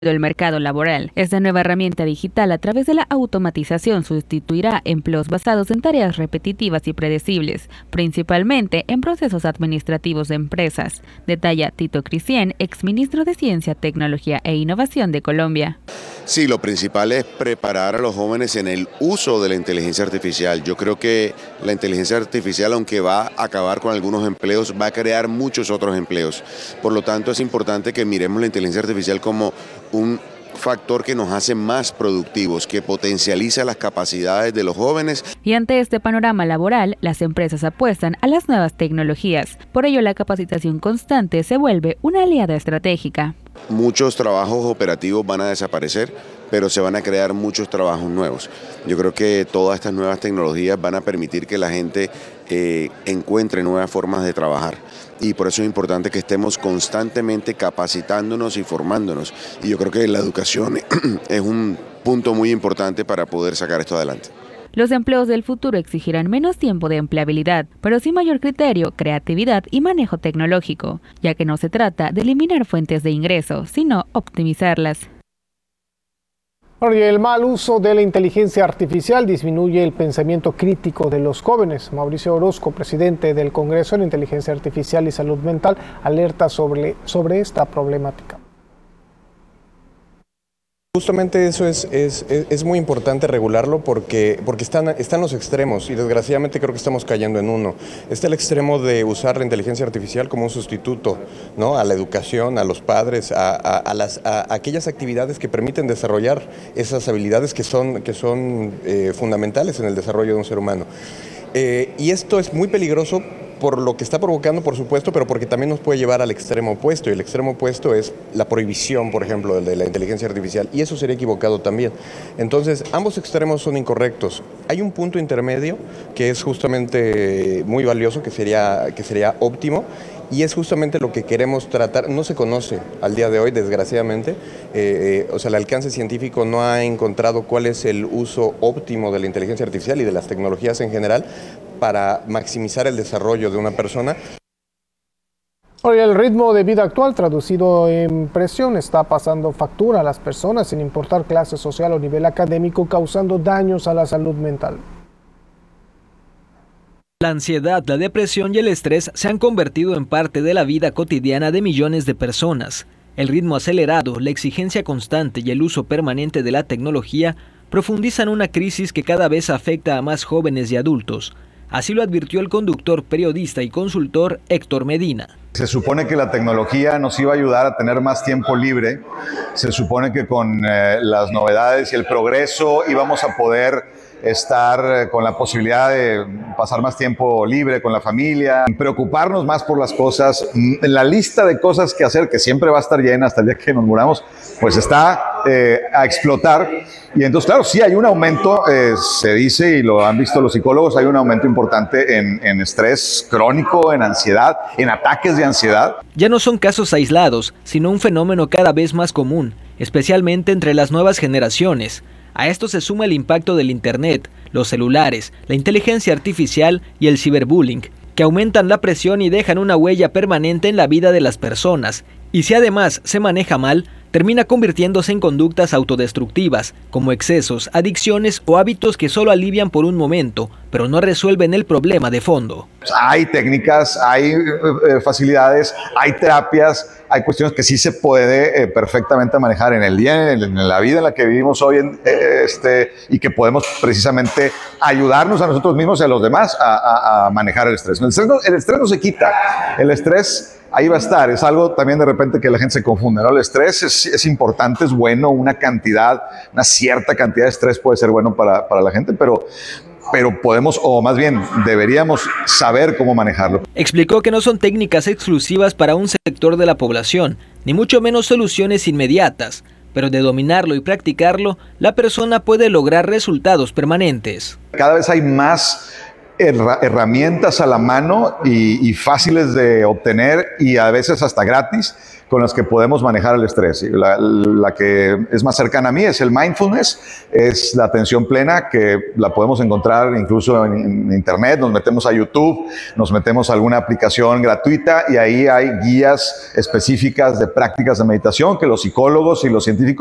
del mercado laboral. Esta nueva herramienta digital, a través de la automatización, sustituirá empleos basados en tareas repetitivas y predecibles, principalmente en procesos administrativos de empresas, detalla Tito Cristian, exministro de Ciencia, Tecnología e Innovación de Colombia. Sí, lo principal es preparar a los jóvenes en el uso de la inteligencia artificial. Yo creo que la inteligencia artificial, aunque va a acabar con algunos empleos, va a crear muchos otros empleos. Por lo tanto, es importante que miremos la inteligencia artificial como un factor que nos hace más productivos, que potencializa las capacidades de los jóvenes. Y ante este panorama laboral, las empresas apuestan a las nuevas tecnologías. Por ello, la capacitación constante se vuelve una aliada estratégica. Muchos trabajos operativos van a desaparecer, pero se van a crear muchos trabajos nuevos. Yo creo que todas estas nuevas tecnologías van a permitir que la gente encuentre nuevas formas de trabajar. Y por eso es importante que estemos constantemente capacitándonos y formándonos. Y yo creo que la educación es un punto muy importante para poder sacar esto adelante. Los empleos del futuro exigirán menos tiempo de empleabilidad, pero sí mayor criterio, creatividad y manejo tecnológico, ya que no se trata de eliminar fuentes de ingreso, sino optimizarlas. Y el mal uso de la inteligencia artificial disminuye el pensamiento crítico de los jóvenes. Mauricio Orozco, presidente del Congreso de Inteligencia Artificial y Salud Mental, alerta sobre esta problemática. Justamente eso es muy importante regularlo porque están los extremos y desgraciadamente creo que estamos cayendo en uno. Está el extremo de usar la inteligencia artificial como un sustituto, ¿no?, a la educación, a los padres, a aquellas actividades que permiten desarrollar esas habilidades que son fundamentales en el desarrollo de un ser humano. Y esto es muy peligroso por lo que está provocando, por supuesto, pero porque también nos puede llevar al extremo opuesto, y el extremo opuesto es la prohibición, por ejemplo, de la inteligencia artificial, y eso sería equivocado también. Entonces, ambos extremos son incorrectos. Hay un punto intermedio que es justamente muy valioso, que sería óptimo, y es justamente lo que queremos tratar. No se conoce al día de hoy, desgraciadamente, el alcance científico no ha encontrado cuál es el uso óptimo de la inteligencia artificial y de las tecnologías en general para maximizar el desarrollo de una persona. Hoy el ritmo de vida actual, traducido en presión, está pasando factura a las personas sin importar clase social o nivel académico, causando daños a la salud mental. La ansiedad, la depresión y el estrés se han convertido en parte de la vida cotidiana de millones de personas. El ritmo acelerado, la exigencia constante y el uso permanente de la tecnología profundizan una crisis que cada vez afecta a más jóvenes y adultos. Así lo advirtió el conductor, periodista y consultor Héctor Medina. Se supone que la tecnología nos iba a ayudar a tener más tiempo libre. Se supone que con las novedades y el progreso íbamos a poder estar con la posibilidad de pasar más tiempo libre con la familia, preocuparnos más por las cosas. La lista de cosas que hacer, que siempre va a estar llena hasta el día que nos muramos, pues está a explotar. Y entonces, claro, sí hay un aumento, se dice, y lo han visto los psicólogos, hay un aumento importante en estrés crónico, en ansiedad, en ataques de ansiedad. Ya no son casos aislados, sino un fenómeno cada vez más común, especialmente entre las nuevas generaciones. A esto se suma el impacto del Internet, los celulares, la inteligencia artificial y el ciberbullying, que aumentan la presión y dejan una huella permanente en la vida de las personas. Y si además se maneja mal, termina convirtiéndose en conductas autodestructivas, como excesos, adicciones o hábitos que solo alivian por un momento, pero no resuelven el problema de fondo. Hay técnicas, hay facilidades, hay terapias, hay cuestiones que sí se puede perfectamente manejar en el día, en la vida en la que vivimos hoy, y que podemos precisamente ayudarnos a nosotros mismos y a los demás a manejar el estrés. El estrés no se quita, el estrés ahí va a estar. Es algo también de repente que la gente se confunde, ¿no? El estrés es importante, es bueno, una cierta cantidad de estrés puede ser bueno para la gente, pero podemos, o más bien deberíamos saber cómo manejarlo. Explicó que no son técnicas exclusivas para un sector de la población, ni mucho menos soluciones inmediatas, pero de dominarlo y practicarlo, la persona puede lograr resultados permanentes. Cada vez hay más herramientas a la mano y fáciles de obtener y a veces hasta gratis, con las que podemos manejar el estrés. La que es más cercana a mí es el mindfulness, es la atención plena, que la podemos encontrar incluso en internet. Nos metemos a YouTube, nos metemos a alguna aplicación gratuita y ahí hay guías específicas de prácticas de meditación que los psicólogos y los científicos